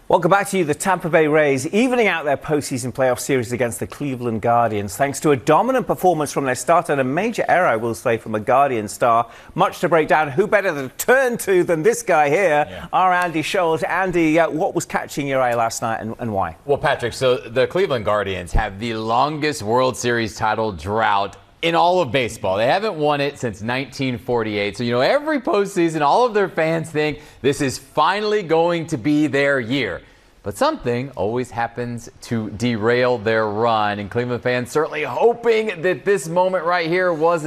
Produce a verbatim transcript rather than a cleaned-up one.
Welcome back to you. The Tampa Bay Rays evening out their postseason playoff series against the Cleveland Guardians thanks to a dominant performance from their start and a major error, I will say, from a Guardian star. Much to break down. Who better to turn to than this guy here, yeah. our Andy Scholes. Andy, uh, what was catching your eye last night and, and why? Well, Patrick, so the Cleveland Guardians have the longest World Series title drought in all of baseball. They haven't won it since nineteen forty-eight. So, you know, every postseason, all of their fans think this is finally going to be their year. But something always happens to derail their run. And Cleveland fans certainly hoping that this moment right here wasn't